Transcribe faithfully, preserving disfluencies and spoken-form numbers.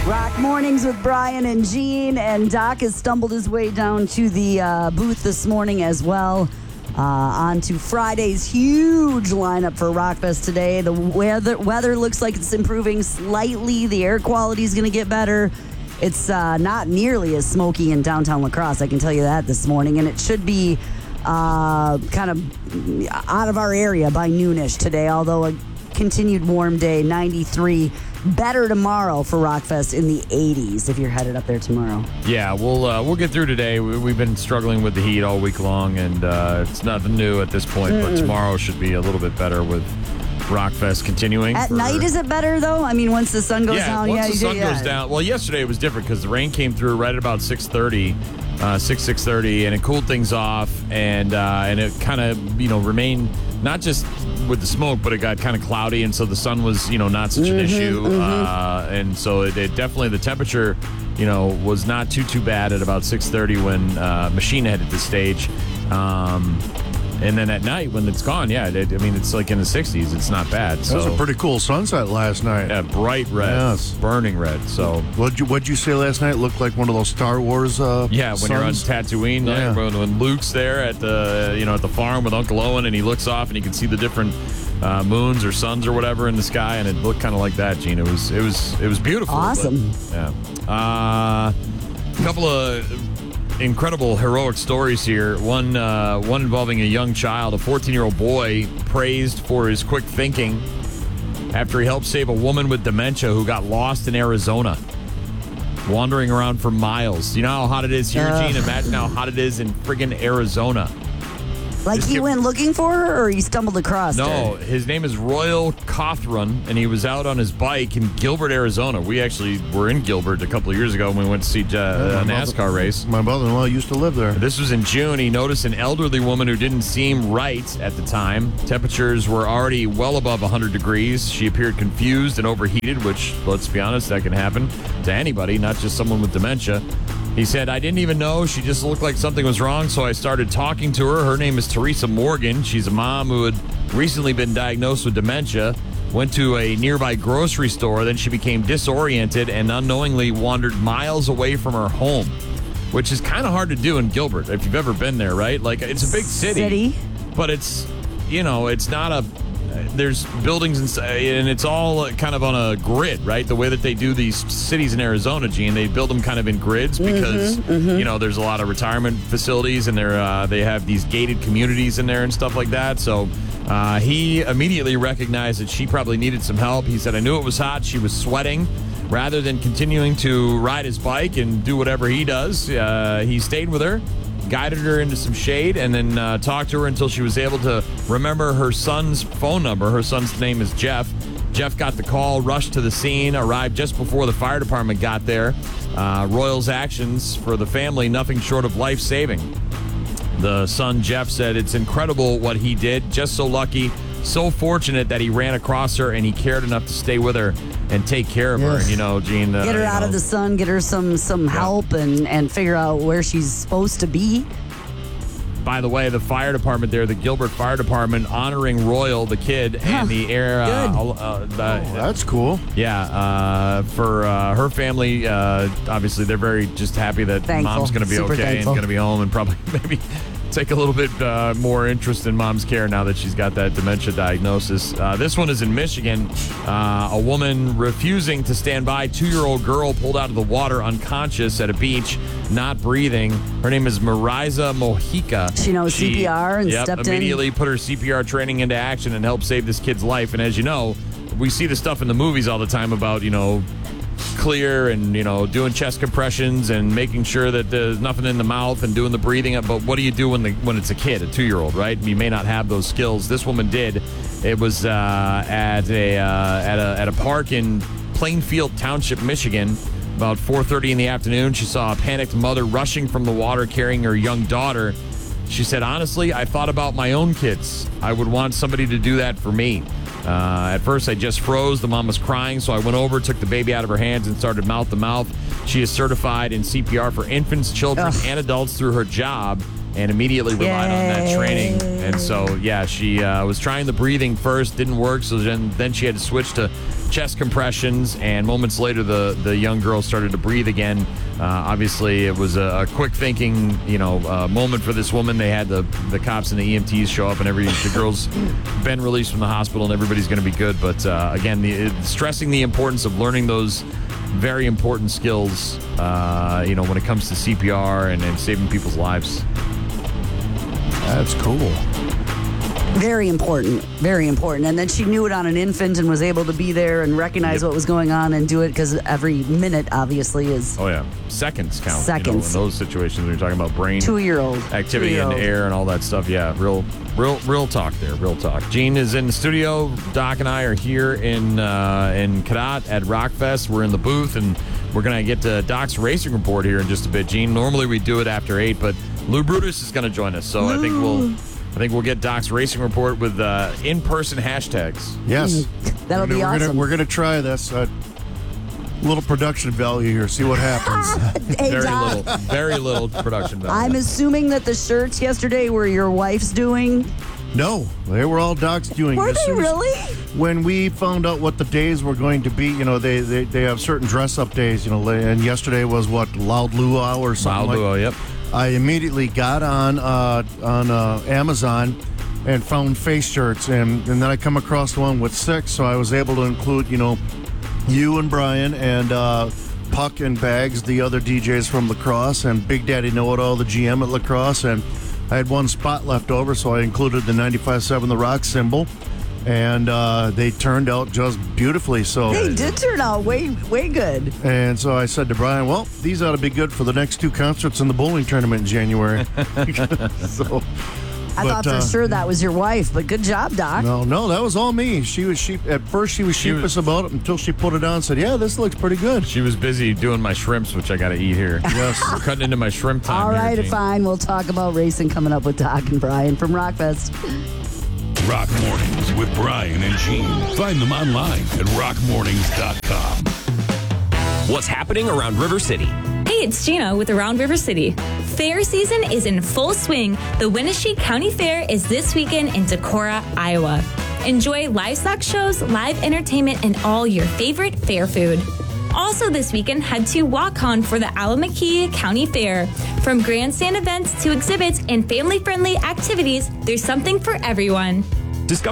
Rock Mornings with Brian and Gene, and Doc has stumbled his way down to the uh, booth this morning as well. Uh, on to Friday's huge lineup for Rockfest today. The weather weather looks like it's improving slightly. The air quality is going to get better. It's uh, not nearly as smoky in downtown La Crosse, I can tell you that this morning, and it should be uh, kind of out of our area by noonish today, although a continued warm day, ninety-three. Better tomorrow for Rockfest in the eighties if you're headed up there tomorrow. Yeah, we'll uh, we'll get through today. We, we've been struggling with the heat all week long, and uh, it's nothing new at this point. Mm. But tomorrow should be a little bit better with Rockfest continuing. At for, night, is it better though? I mean, once the sun goes yeah, down. Once yeah, the sun do, goes yeah. down. Well, yesterday it was different because the rain came through right at about six thirty, uh, six six thirty, and it cooled things off, and uh, and it kind of you know remained not just with the smoke, but it got kind of cloudy, and so the sun was, you know, not such an mm-hmm, issue. Mm-hmm. Uh, and so it, it definitely, the temperature, you know, was not too, too bad at about six thirty when uh, Machine headed the stage. Um, and then at night when it's gone, yeah, it, I mean, it's like in the sixties. It's not bad. So. That was a pretty cool sunset last night. Yeah, bright red, yes. burning red. So what'd you what'd you say last night? It looked like one of those Star Wars. Uh, yeah, when suns? you're on Tatooine, yeah. like, when, when Luke's there at the you know at the farm with Uncle Owen, and he looks off and you can see the different uh, moons or suns or whatever in the sky, and it looked kind of like that. Gene, it was it was it was beautiful. Awesome. But, yeah, uh, a couple of incredible heroic stories here. One uh, one involving a young child, a fourteen-year-old boy praised for his quick thinking after he helped save a woman with dementia who got lost in Arizona, wandering around for miles. You know how hot it is here, uh, Gene? Imagine how hot it is in friggin' Arizona. Like This he kid- went looking for her, or he stumbled across her? No, his name is Royal Cawthron, and he was out on his bike in Gilbert, Arizona. We actually were in Gilbert a couple of years ago when we went to see uh, Yeah, a my NASCAR brother- race. My brother-in-law used to live there. This was in June. He noticed an elderly woman who didn't seem right at the time. Temperatures were already well above one hundred degrees. She appeared confused and overheated, which, let's be honest, that can happen to anybody, not just someone with dementia. He said, I didn't even know. She just looked like something was wrong, so I started talking to her. Her name is Teresa Morgan. She's a mom who had recently been diagnosed with dementia, went to a nearby grocery store. Then she became disoriented and unknowingly wandered miles away from her home, which is kind of hard to do in Gilbert, if you've ever been there, right? Like, it's a big city, City. but it's, you know, it's not a... There's buildings and, and it's all kind of on a grid, right? The way that they do these cities in Arizona, Gene, they build them kind of in grids because, mm-hmm, mm-hmm. you know, there's a lot of retirement facilities and they're, uh, they have these gated communities in there and stuff like that. So uh, he immediately recognized that she probably needed some help. He said, I knew it was hot. She was sweating. Rather than continuing to ride his bike and do whatever he does, uh, he stayed with her, guided her into some shade, and then uh, talked to her until she was able to remember her son's phone number. Her son's name is Jeff. Jeff got the call, rushed to the scene, arrived just before the fire department got there. Uh, Royal's actions for the family, nothing short of life-saving. The son, Jeff, said, it's incredible what he did. Just so lucky, so fortunate that he ran across her and he cared enough to stay with her and take care of her. Yes. And, you know, Gene... Uh, Get her you out know, of the sun, get her some some help, and, and figure out where she's supposed to be. By the way, the fire department there, the Gilbert Fire Department, honoring Royal, the kid, and the air... Uh, Good. uh, the, Oh, that's cool. Yeah, uh, for uh, her family, uh, obviously they're very just happy that Thankful. mom's going to be Super okay thankful. and going to be home and probably maybe take a little bit uh, more interest in mom's care now that she's got that dementia diagnosis. Uh, this one is in Michigan. Uh, a woman refusing to stand by. Two-year-old girl pulled out of the water unconscious at a beach, not breathing. Her name is Marisa Mojica. She knows C P R and yep, stepped in. immediately put her C P R training into action and helped save this kid's life. And as you know, we see the stuff in the movies all the time about, you know, clear and, you know, doing chest compressions and making sure that there's nothing in the mouth and doing the breathing. But what do you do when the when it's a kid, a two-year-old, right? You may not have those skills. This woman did. It was uh, at a uh, at a at a park in Plainfield Township, Michigan. About four thirty in the afternoon, she saw a panicked mother rushing from the water carrying her young daughter. She said, honestly, I thought about my own kids. I would want somebody to do that for me. Uh, at first, I just froze. The mom was crying, so I went over, took the baby out of her hands, and started mouth to mouth. She is certified in C P R for infants, children, Ugh. and adults through her job, and immediately relied on that Yay. training. And so, yeah, she uh, was trying the breathing first, didn't work, so then, then she had to switch to chest compressions, and moments later, the, the young girl started to breathe again. Uh, obviously, it was a, a quick thinking, you know, uh, moment for this woman. They had the, the cops and the E M Ts show up, and every the girl's been released from the hospital, and everybody's going to be good. But uh, again, the, it, stressing the importance of learning those very important skills, uh, you know, when it comes to C P R and, and saving people's lives. That's cool. Very important. Very important. And then she knew it on an infant and was able to be there and recognize Yep. what was going on and do it because every minute, obviously, is Oh, yeah. Seconds count. Seconds. You know, in those situations when you're talking about brain two-year-old. activity in two-year-old. the air and all that stuff. Yeah, real, real, real talk there. Real talk. Gene is in the studio. Doc and I are here in uh, in Cadott at Rockfest. We're in the booth, and we're gonna get to Doc's racing report here in just a bit. Gene, normally we do it after eight, but Lou Brutus is gonna join us, so I think we'll, I think we'll get Doc's racing report with uh, in-person hashtags. Yes. That'll we're be gonna, awesome. We're going to try this. Uh, little production value here. See what happens. Hey, Very Doc, little, very little production value. I'm assuming that the shirts yesterday were your wife's doing. No, they were all Doc's doing. Were As they soon as- really? When we found out what the days were going to be, you know, they they, they have certain dress-up days, you know, and yesterday was what, Loud Luau or something Loud like Luau, yep. I immediately got on uh, on uh, Amazon and found face shirts, and, and then I come across one with six, so I was able to include, you know, you and Brian and uh, Puck and Bags, the other D Js from Lacrosse, and Big Daddy Know-It-All, the G M at Lacrosse, and I had one spot left over, so I included the ninety-five seven The Rock symbol, and uh, they turned out just beautifully. So They did turn out way, way good. And so I said to Brian, well, these ought to be good for the next two concerts in the bowling tournament in January. so, I but, thought for uh, sure that was your wife, but good job, Doc. No, no, that was all me. She was sheep. At first, she was She was- sheepish about it until she put it on and said, yeah, this looks pretty good. She was busy doing my shrimps, which I got to eat here. Yes. We're cutting into my shrimp time All here, right, Gene. fine. We'll talk about racing coming up with Doc and Brian from Rockfest. Rock Mornings with Brian and Gene. Find them online at rock mornings dot com. What's happening around River City? Hey, it's Gina with Around River City. Fair season is in full swing. The Winnebago County Fair is this weekend in Decorah, Iowa. Enjoy livestock shows, live entertainment, and all your favorite fair food. Also this weekend, head to Waukon for the Allamakee County Fair. From grandstand events to exhibits and family-friendly activities, there's something for everyone.